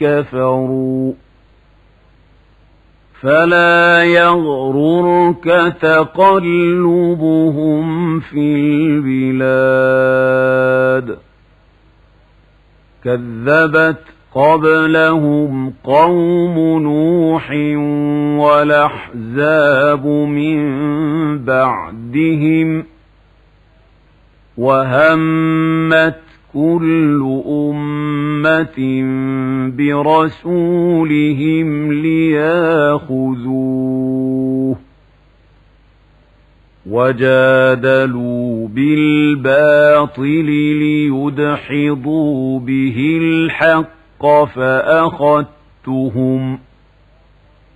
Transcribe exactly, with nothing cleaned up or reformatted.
كفروا فلا يغررك تقلبهم في البلاد كذبت قبلهم قوم نوح والأحزاب من بعدهم وهمت كل أمة برسولهم ليأخذوه وجادلوا بالباطل ليدحضوا به الحق فأخذتهم